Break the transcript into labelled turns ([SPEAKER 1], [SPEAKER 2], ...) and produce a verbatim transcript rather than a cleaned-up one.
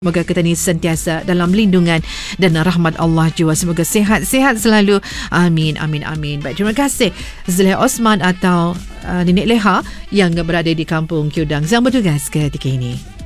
[SPEAKER 1] Semoga kita ni sentiasa dalam lindungan dan rahmat Allah jua. Semoga sihat-sihat selalu. Amin, amin, amin. Baik, terima kasih Zuleha Osman atau uh, Nenek Leha yang berada di Kampung Kudang yang bertugas ketika ini.